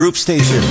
Group station.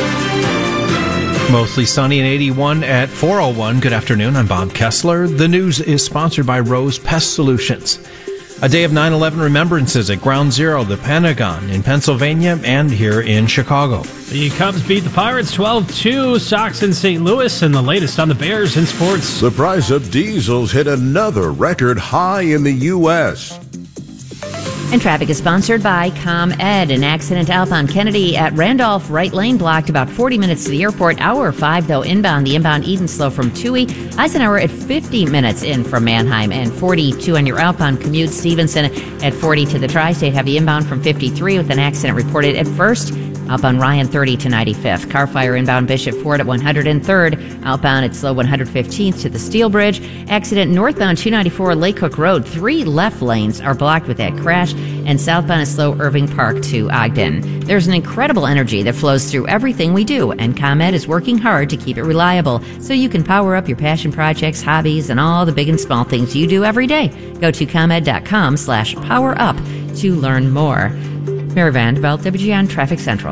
Mostly sunny and 81 at 4:01. Good afternoon. I'm Bob Kessler. The news is sponsored by Rose Pest Solutions. A day of 9/11 remembrances at Ground Zero, the Pentagon in Pennsylvania and here in Chicago. The Cubs beat the Pirates 12-2. Sox in St. Louis, and the latest on the Bears in sports. The price of diesels hit another record high in the U.S. And traffic is sponsored by ComEd. An accident outbound Kennedy at Randolph right lane blocked about 40 minutes to the airport. Hour 5, though, inbound. The inbound Eden slow from Toohey. Eisenhower at 50 minutes in from Manheim. And 42 on your outbound commute. Stevenson at 40 to the Tri-State. Heavy inbound from 53 with an accident reported at first. Outbound Ryan 30 to 95th. Car fire inbound Bishop Ford at 103rd. Outbound at slow 115th to the Steel Bridge. Accident northbound 294 Lake Cook Road. 3 left lanes are blocked with that crash. And southbound is slow Irving Park to Ogden. There's an incredible energy that flows through everything we do, and ComEd is working hard to keep it reliable so you can power up your passion projects, hobbies, and all the big and small things you do every day. Go to ComEd.com/powerup to learn more. Mary Vandeveld, WGN Traffic Central.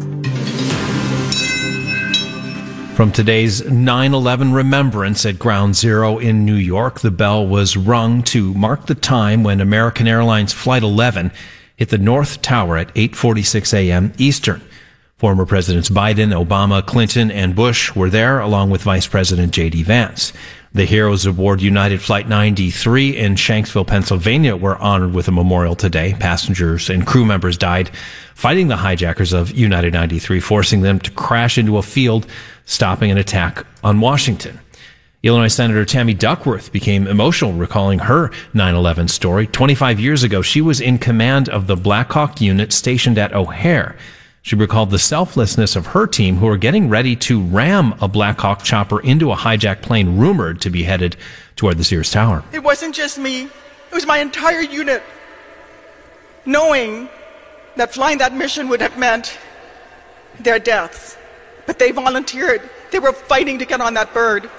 From today's 9/11 remembrance at Ground Zero in New York, the bell was rung to mark the time when American Airlines Flight 11 hit the North Tower at 8:46 a.m. Eastern. Former Presidents Biden, Obama, Clinton, and Bush were there, along with Vice President J.D. Vance. The Heroes Aboard United Flight 93 in Shanksville, Pennsylvania were honored with a memorial today. Passengers and crew members died fighting the hijackers of United 93, forcing them to crash into a field, stopping an attack on Washington. Illinois Senator Tammy Duckworth became emotional recalling her 9/11 story. 25 years ago, she was in command of the Black Hawk unit stationed at O'Hare. She recalled the selflessness of her team, who were getting ready to ram a Black Hawk chopper into a hijacked plane rumored to be headed toward the Sears Tower. It wasn't just me. It was my entire unit. Knowing that flying that mission would have meant their deaths. But they volunteered. They were fighting to get on that bird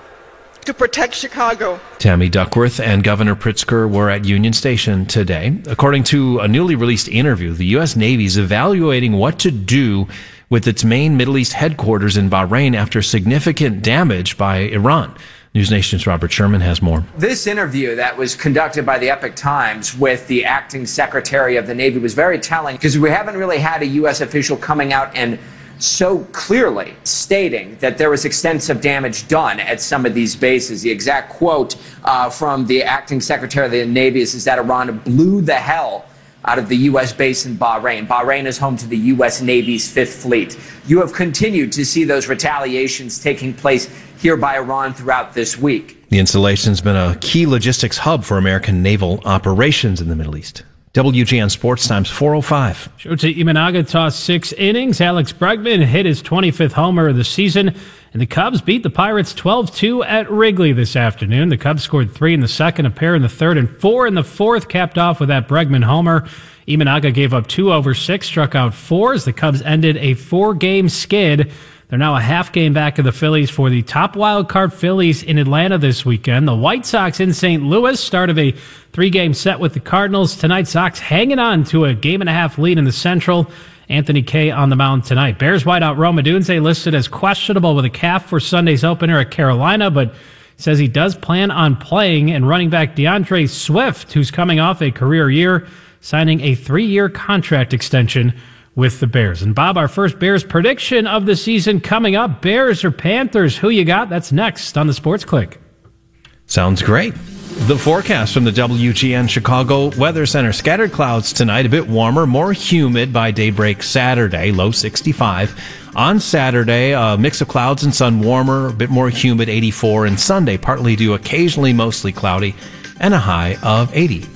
to protect Chicago. Tammy Duckworth and Governor Pritzker were at Union Station today. According to a newly released interview, the U.S. Navy is evaluating what to do with its main Middle East headquarters in Bahrain after significant damage by Iran. News Nation's Robert Sherman has more. This interview that was conducted by the Epoch Times with the acting Secretary of the Navy was very telling, because we haven't really had a U.S. official coming out and so clearly stating that there was extensive damage done at some of these bases. The exact quote from the acting Secretary of the Navy is that Iran blew the hell out of the U.S. base in Bahrain. Bahrain is home to the U.S. Navy's Fifth Fleet. You have continued to see those retaliations taking place here by Iran throughout this week. The installation's been a key logistics hub for American naval operations in the Middle East. WGN Sports Times 4:05. Shota Imanaga tossed 6 innings. Alex Bregman hit his 25th homer of the season. And the Cubs beat the Pirates 12-2 at Wrigley this afternoon. The Cubs scored 3 in the second, a pair in the third, and 4 in the fourth, capped off with that Bregman homer. Imanaga gave up 2 over 6, struck out 4 as the Cubs ended a 4-game skid. They're now a half game back of the Phillies for the top wild card Phillies in Atlanta this weekend. The White Sox in St. Louis, start of a 3-game set with the Cardinals tonight. Sox hanging on to a 1.5 lead in the Central. Anthony Kay on the mound tonight. Bears wideout Rome Odunze listed as questionable with a calf for Sunday's opener at Carolina, but says he does plan on playing. And running back DeAndre Swift, who's coming off a career year, signing a 3-year contract extension with the Bears. And Bob, our first Bears prediction of the season coming up. Bears or Panthers? Who you got? That's next on the Sports Click. Sounds great. The forecast from the WGN Chicago Weather Center. Scattered clouds tonight, a bit warmer, more humid by daybreak Saturday, low 65. On Saturday, a mix of clouds and sun, warmer, a bit more humid, 84. And Sunday, partly to occasionally mostly cloudy, and a high of 80.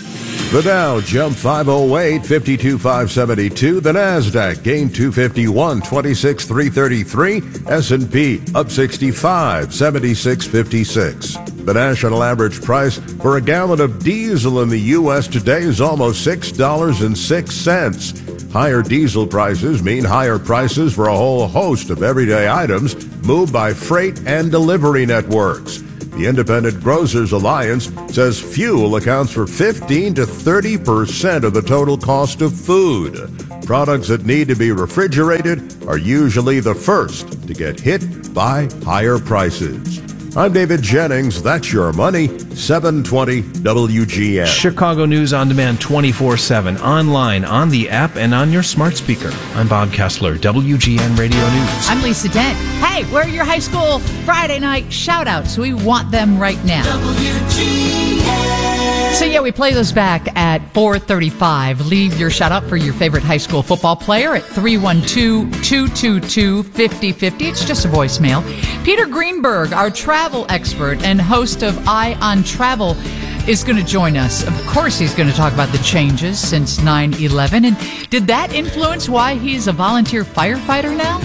The Dow jumped 508, 52,572. The Nasdaq gained 251, 26,333. S&P up 65, 76.56. The national average price for a gallon of diesel in the U.S. today is almost $6.06. Higher diesel prices mean higher prices for a whole host of everyday items moved by freight and delivery networks. The Independent Grocers Alliance says fuel accounts for 15 to 30% of the total cost of food. Products that need to be refrigerated are usually the first to get hit by higher prices. I'm David Jennings. That's your money. 720 WGN. Chicago News on Demand 24/7, online, on the app, and on your smart speaker. I'm Bob Kessler, WGN Radio News. I'm Lisa Dent. Hey, where are your high school Friday night shout-outs? We want them right now. WGN. So yeah, we play those back at 4:35. Leave your shout-out for your favorite high school football player at 312-222-5050. It's just a voicemail. Peter Greenberg, our travel expert and host of Eye on Travel, is going to join us. Of course, he's going to talk about the changes since 9/11. And did that influence why he's a volunteer firefighter now?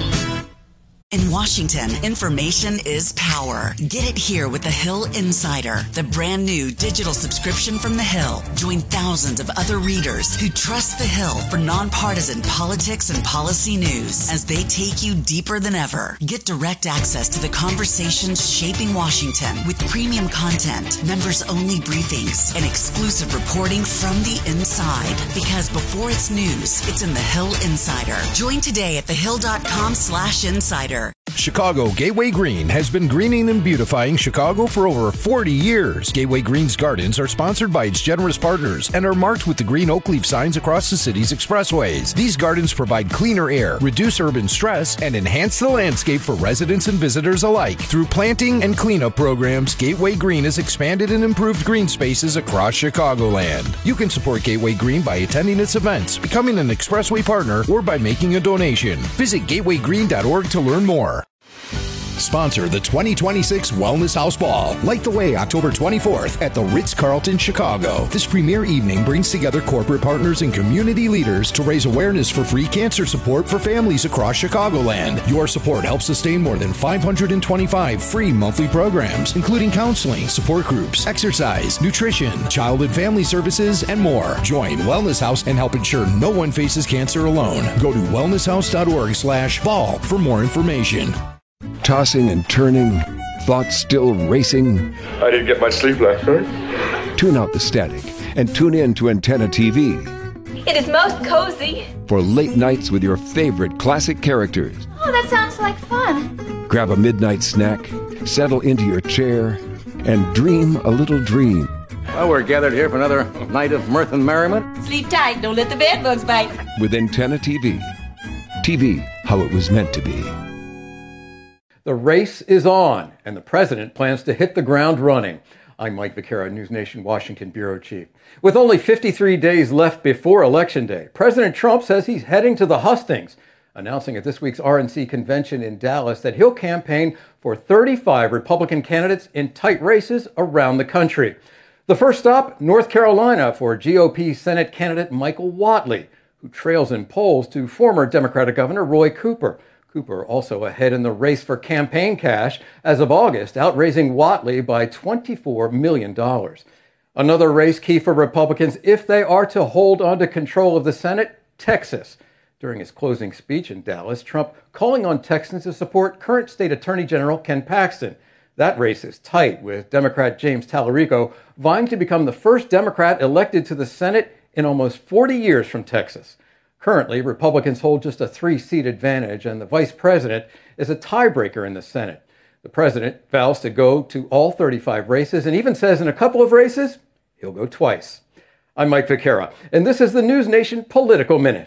In Washington, information is power. Get it here with The Hill Insider, the brand new digital subscription from The Hill. Join thousands of other readers who trust The Hill for nonpartisan politics and policy news as they take you deeper than ever. Get direct access to the conversations shaping Washington with premium content, members-only briefings, and exclusive reporting from the inside. Because before it's news, it's in The Hill Insider. Join today at thehill.com/insider. Chicago Gateway Green has been greening and beautifying Chicago for over 40 years. Gateway Green's gardens are sponsored by its generous partners and are marked with the green oak leaf signs across the city's expressways. These gardens provide cleaner air, reduce urban stress, and enhance the landscape for residents and visitors alike. Through planting and cleanup programs, Gateway Green has expanded and improved green spaces across Chicagoland. You can support Gateway Green by attending its events, becoming an expressway partner, or by making a donation. Visit gatewaygreen.org to learn more. Sponsor the 2026 Wellness House Ball. Light the way October 24th at the Ritz-Carlton, Chicago. This premier evening brings together corporate partners and community leaders to raise awareness for free cancer support for families across Chicagoland. Your support helps sustain more than 525 free monthly programs, including counseling, support groups, exercise, nutrition, child and family services, and more. Join Wellness House and help ensure no one faces cancer alone. Go to wellnesshouse.org/ball for more information. Tossing and turning, thoughts still racing. I didn't get much sleep last night. Tune out the static and tune in to Antenna TV. It is most cozy. For late nights with your favorite classic characters. Oh, that sounds like fun. Grab a midnight snack, settle into your chair, and dream a little dream. Well, we're gathered here for another night of mirth and merriment. Sleep tight, don't let the bed bugs bite. With Antenna TV. TV, how it was meant to be. The race is on, and the president plans to hit the ground running. I'm Mike Vaquera, News Nation Washington Bureau Chief. With only 53 days left before Election Day, President Trump says he's heading to the hustings, announcing at this week's RNC convention in Dallas that he'll campaign for 35 Republican candidates in tight races around the country. The first stop, North Carolina, for GOP Senate candidate Michael Whatley, who trails in polls to former Democratic Governor Roy Cooper. Cooper also ahead in the race for campaign cash as of August, outraising Whatley by $24 million. Another race key for Republicans if they are to hold on to control of the Senate, Texas. During his closing speech in Dallas, Trump calling on Texans to support current State Attorney General Ken Paxton. That race is tight, with Democrat James Tallarico vying to become the first Democrat elected to the Senate in almost 40 years from Texas. Currently, Republicans hold just a 3-seat advantage, and the vice president is a tiebreaker in the Senate. The president vows to go to all 35 races and even says in a couple of races, he'll go twice. I'm Mike Vaquera, and this is the News Nation Political Minute.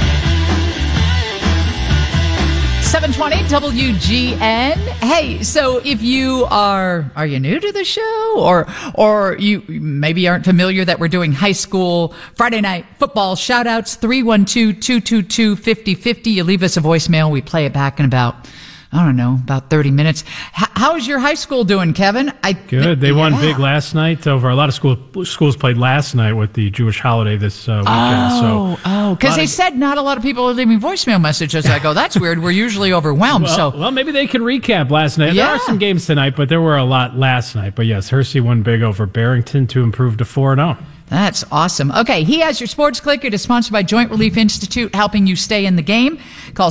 720 WGN. Hey, so if you are you new to the show or you maybe aren't familiar that we're doing high school Friday night football shout outs, 312-222-5050. You leave us a voicemail. We play it back in about 30 minutes. How's your high school doing, Kevin? Good. They won big last night over a lot of schools played last night with the Jewish holiday this weekend. Because they said not a lot of people are leaving voicemail messages. I go, that's weird. We're usually overwhelmed. Well, maybe they can recap last night. Yeah. There are some games tonight, but there were a lot last night. But yes, Hersey won big over Barrington to improve to 4-0. That's awesome. Okay, he has your Sports Click. It is sponsored by Joint Relief Institute, helping you stay in the game. Call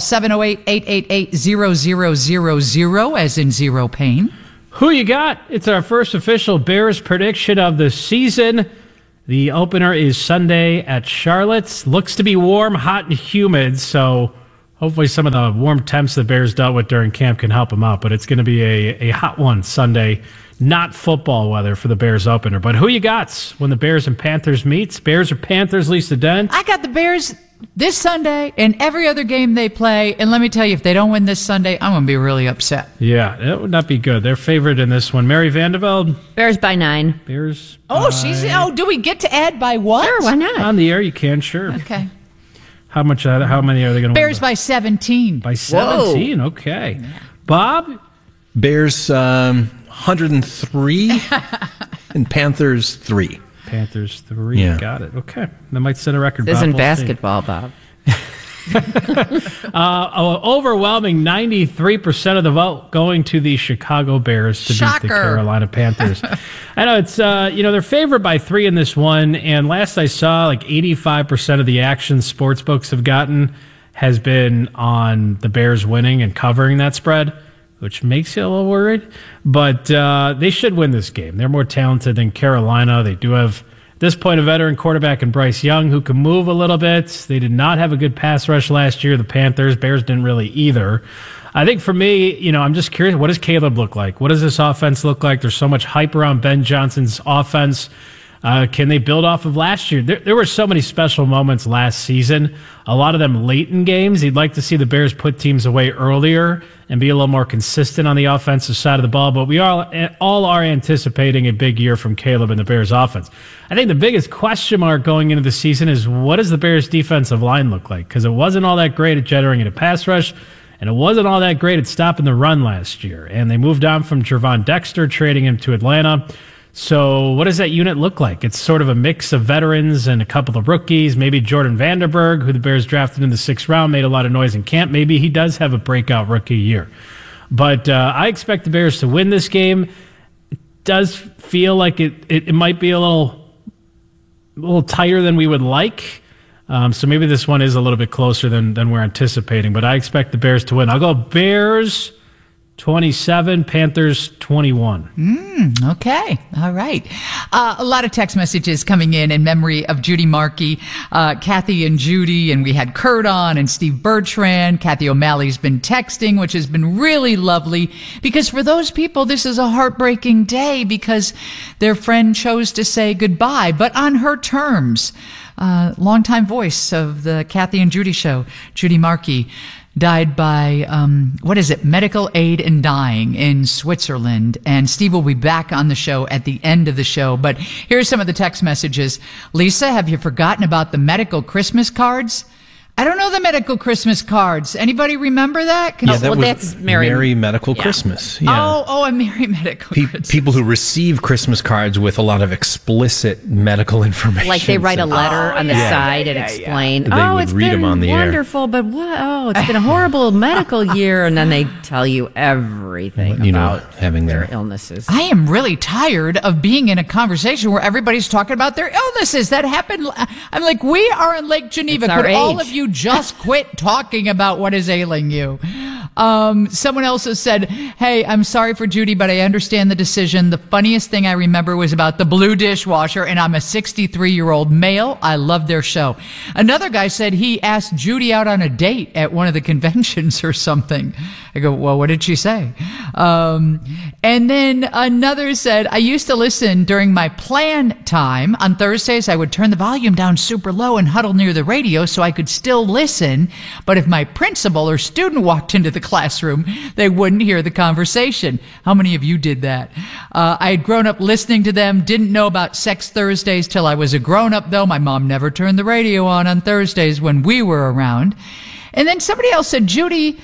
708-888-0000, as in zero pain. Who you got? It's our first official Bears prediction of the season. The opener is Sunday at Charlotte. Looks to be warm, hot, and humid, so hopefully some of the warm temps the Bears dealt with during camp can help them out. But it's going to be a hot one Sunday. Not football weather for the Bears opener. But who you got when the Bears and Panthers meet? Bears or Panthers, Lisa Dent? I got the Bears this Sunday and every other game they play. And let me tell you, if they don't win this Sunday, I'm going to be really upset. Yeah, that would not be good. They're favored in this one. Mary Vandeveld? Bears by 9. Bears do we get to add by what? Sure, why not? On the air, you can, sure. Okay. How many are they going to win? Bears by 17. By 17, whoa. Okay. Yeah. Bob? Bears 103 and Panthers 3. Panthers 3. Yeah. Got it. Okay. That might set a record. This isn't basketball, Bob. Overwhelming 93% of the vote going to the Chicago Bears to beat the Carolina Panthers. I know it's they're favored by 3 in this one, and last I saw, like 85% of the action sports books have gotten has been on the Bears winning and covering that spread, which makes you a little worried. But they should win this game. They're more talented than Carolina. They do have, at this point, a veteran quarterback in Bryce Young who can move a little bit. They did not have a good pass rush last year, the Panthers. Bears didn't really either. I think for me, I'm just curious, what does Caleb look like? What does this offense look like? There's so much hype around Ben Johnson's offense. Can they build off of last year? There were so many special moments last season, a lot of them late in games. You'd like to see the Bears put teams away earlier and be a little more consistent on the offensive side of the ball, but we all are anticipating a big year from Caleb and the Bears offense. I think the biggest question mark going into the season is, what does the Bears defensive line look like? Because it wasn't all that great at generating a pass rush, and it wasn't all that great at stopping the run last year. And they moved on from Gervon Dexter, trading him to Atlanta. So what does that unit look like? It's sort of a mix of veterans and a couple of rookies. Maybe Jordan Vanderberg, who the Bears drafted in the 6th round, made a lot of noise in camp. Maybe he does have a breakout rookie year. But I expect the Bears to win this game. It does feel like it might be a little tighter than we would like. So maybe this one is a little bit closer than we're anticipating. But I expect the Bears to win. I'll go Bears 27, Panthers 21. Okay. All right. A lot of text messages coming in memory of Judy Markey, Kathy and Judy, and we had Kurt on and Steve Bertrand. Kathy O'Malley's been texting, which has been really lovely, because for those people, this is a heartbreaking day because their friend chose to say goodbye, but on her terms. Longtime voice of the Kathy and Judy show, Judy Markey, died by, medical aid in dying in Switzerland. And Steve will be back on the show at the end of the show. But here's some of the text messages. Lisa, have you forgotten about the medical Christmas cards? I don't know the medical Christmas cards. Anybody remember that? That's Merry Medical Christmas. Yeah. Oh, a Merry Medical Christmas. People who receive Christmas cards with a lot with explicit medical information. Like they write a letter on the side and explain, it's read been them on the wonderful, air. But it's been a horrible medical year. And then they tell you everything about having their illnesses. I am really tired of being in a conversation where everybody's talking about their illnesses. That happened. I'm like, we are in Lake Geneva. Could all of you just quit talking about what is ailing you? Someone else has said, hey, I'm sorry for Judy, but I understand the decision. The funniest thing I remember was about the blue dishwasher, and I'm a 63-year-old male. I love their show. Another guy said he asked Judy out on a date at one of the conventions or something. I go, well, what did she say? And then another said, I used to listen during my plan time. On Thursdays, I would turn the volume down super low and huddle near the radio so I could still listen. But if my principal or student walked into the classroom, they wouldn't hear the conversation. How many of you did that? I had grown up listening to them, didn't know about Sex Thursdays till I was a grown-up, though. My mom never turned the radio on Thursdays when we were around. And then somebody else said, Judy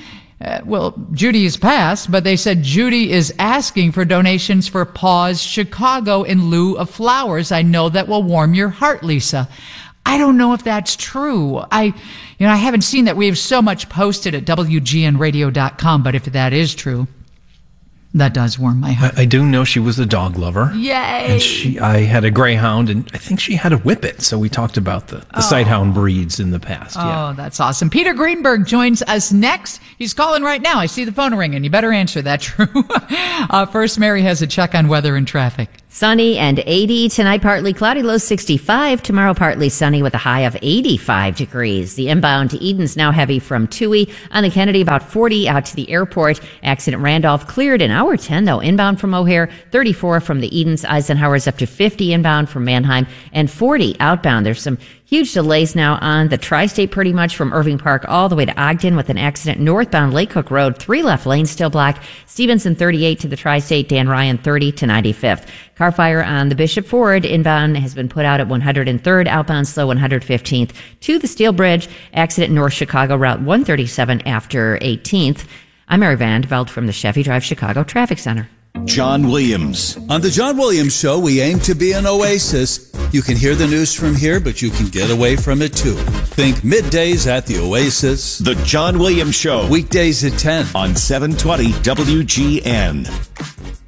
is passed, but they said Judy is asking for donations for Paws Chicago in lieu of flowers. I know that will warm your heart, Lisa. I don't know if that's true. I haven't seen that. We have so much posted at WGNradio.com, but if that is true, that does warm my heart. I do know she was a dog lover. Yay! And I had a greyhound, and I think she had a whippet. So we talked about the sighthound breeds in the past. Oh, that's awesome. Peter Greenberg joins us next. He's calling right now. I see the phone ringing. You better answer that. True. First, Mary has a check on weather and traffic. Sunny and 80. Tonight, partly cloudy, low 65. Tomorrow, partly sunny with a high of 85 degrees. The inbound to Eden's now heavy from Toohey. On the Kennedy, about 40 out to the airport. Accident Randolph cleared in hour 10, though, inbound from O'Hare. 34 from the Eden's. Eisenhower's up to 50 inbound from Manheim and 40 outbound. There's some huge delays now on the tri-state pretty much from Irving Park all the way to Ogden with an accident northbound Lake Cook Road. 3 left lanes still blocked. Stevenson 38 to the tri-state. Dan Ryan 30 to 95th. Car fire on the Bishop Ford. Inbound has been put out at 103rd. Outbound slow 115th to the Steel Bridge. Accident North Chicago Route 137 after 18th. I'm Mary Van Veld from the Chevy Drive Chicago Traffic Center. John Williams. On the John Williams Show, we aim to be an oasis. You can hear the news from here, but you can get away from it too. Think middays at the Oasis. The John Williams Show. Weekdays at 10 on 720 WGN.